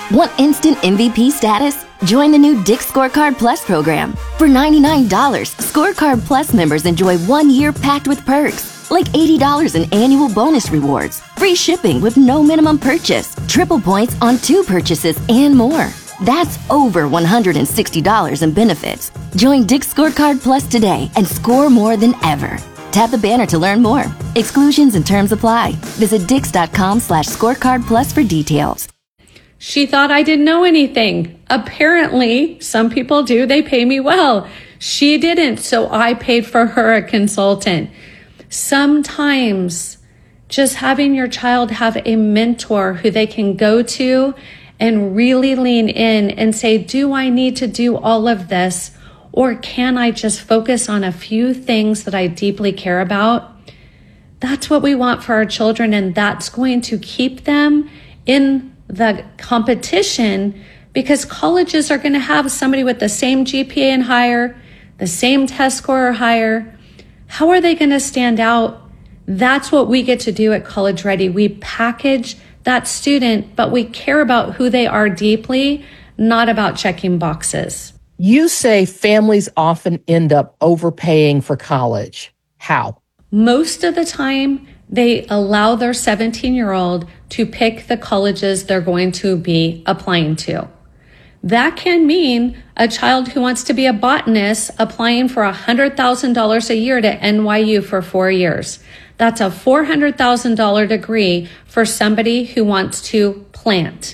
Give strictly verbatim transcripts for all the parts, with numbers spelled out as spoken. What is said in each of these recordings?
Want instant M V P status? Join the new Dick's Scorecard Plus program. For ninety-nine dollars, Scorecard Plus members enjoy one year packed with perks, like eighty dollars in annual bonus rewards, free shipping with no minimum purchase, triple points on two purchases, and more. That's over one hundred sixty dollars in benefits. Join Dick's Scorecard Plus today and score more than ever. Tap the banner to learn more. Exclusions and terms apply. Visit dix.com slash scorecard plus for details. She thought I didn't know anything. Apparently, some people do. They pay me well. She didn't, so I paid for her a consultant. Sometimes just having your child have a mentor who they can go to and really lean in and say, do I need to do all of this? Or can I just focus on a few things that I deeply care about? That's what we want for our children, and that's going to keep them in the competition, because colleges are going to have somebody with the same G P A and higher, the same test score or higher. How are they going to stand out? That's what we get to do at College Ready. We package that student, but we care about who they are deeply, not about checking boxes. You say families often end up overpaying for college. How? Most of the time, they allow their seventeen-year-old to pick the colleges they're going to be applying to. That can mean a child who wants to be a botanist applying for one hundred thousand dollars a year to N Y U for four years. That's a four hundred thousand dollars degree for somebody who wants to plant.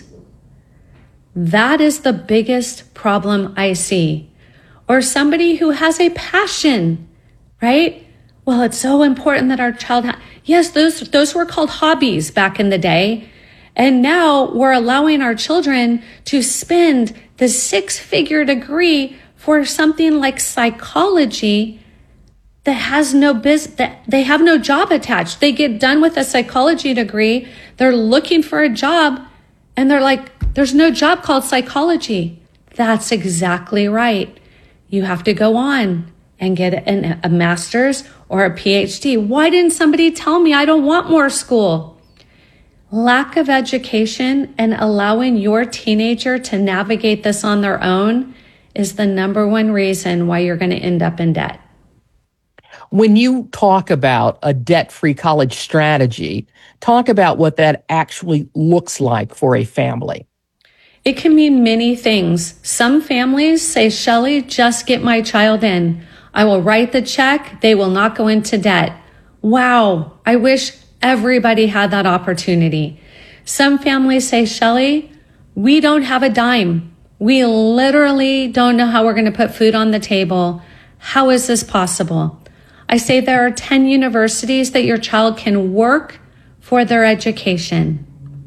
That is the biggest problem I see. Or somebody who has a passion, right? Well, it's so important that our child ha- yes, those those were called hobbies back in the day. And now we're allowing our children to spend the six-figure degree for something like psychology that has no biz that they have no job attached. They get done with a psychology degree, they're looking for a job, and they're like, there's no job called psychology. That's exactly right. You have to go on and get an, a master's or a P H D. Why didn't somebody tell me I don't want more school? Lack of education and allowing your teenager to navigate this on their own is the number one reason why you're going to end up in debt. When you talk about a debt-free college strategy, talk about what that actually looks like for a family. It can mean many things. Some families say, Shelley, just get my child in. I will write the check. They will not go into debt. Wow. I wish everybody had that opportunity. Some families say, Shelley, we don't have a dime. We literally don't know how we're going to put food on the table. How is this possible? I say there are ten universities that your child can work for their education.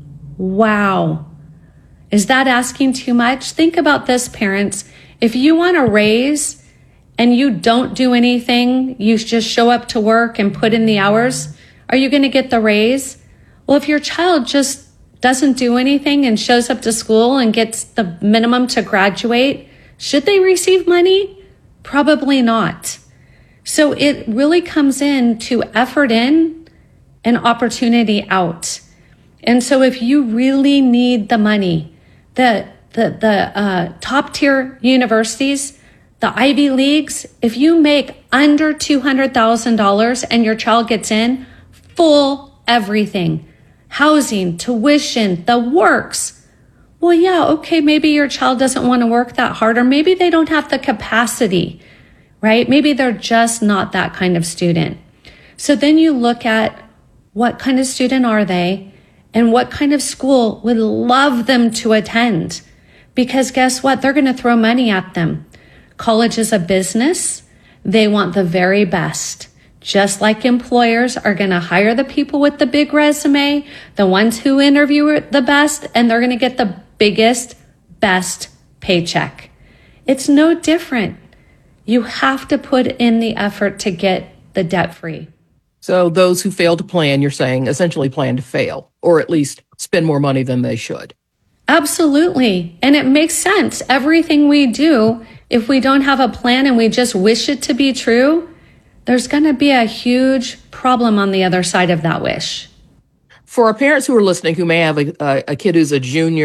Wow. Is that asking too much? Think about this, parents. If you want a raise and you don't do anything, you just show up to work and put in the hours, are you going to get the raise? Well, if your child just doesn't do anything and shows up to school and gets the minimum to graduate, should they receive money? Probably not. So it really comes in to effort in and opportunity out. And so if you really need the money, the the the uh, top tier universities, the Ivy Leagues, if you make under two hundred thousand dollars and your child gets in, full everything, housing, tuition, the works. Well, yeah, okay, maybe your child doesn't want to work that hard, or maybe they don't have the capacity, right? Maybe they're just not that kind of student. So then you look at what kind of student are they and what kind of school would love them to attend. Because guess what? They're going to throw money at them. College is a business. They want the very best. Just like employers are going to hire the people with the big resume, the ones who interview the best, and they're going to get the biggest, best paycheck. It's no different. You have to put in the effort to get the debt free. So those who fail to plan, you're saying, essentially plan to fail, or at least spend more money than they should. Absolutely. And it makes sense. Everything we do, if we don't have a plan and we just wish it to be true, there's going to be a huge problem on the other side of that wish. For our parents who are listening who may have a, a kid who's a junior